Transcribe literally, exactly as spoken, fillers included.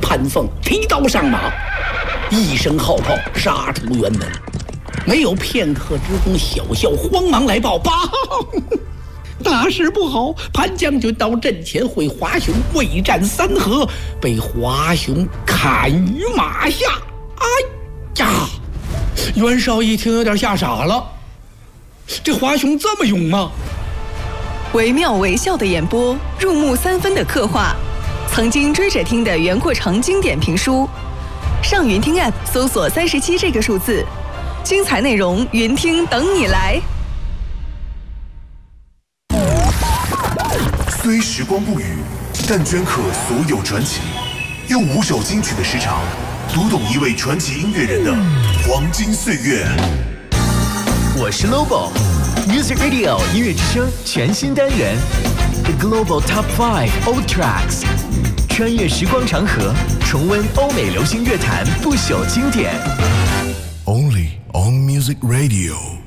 潘凤提刀上马，一声号召，杀出辕门。没有片刻之功，小校慌忙来报：报，大事不好！潘将军到阵前会华雄未战三合，被华雄砍于马下。哎呀！袁绍一听有点吓傻了，这华雄这么勇吗？ 惟妙惟肖的演播，入木三分的刻画，曾经追着听的袁阔成经典评书。上云听 App 搜索三十七这个数字，精彩内容云听等你来。 虽时光不语，但镌刻所有传奇。用五首金曲的时长，读懂一位传奇音乐人的黄金岁月。 我是 Lobo Music Radio 音乐之声全新单元 The Global Top Five Old Tracks， 穿越时光长河，重温欧美流行乐坛不朽经典。 Only on Music Radio。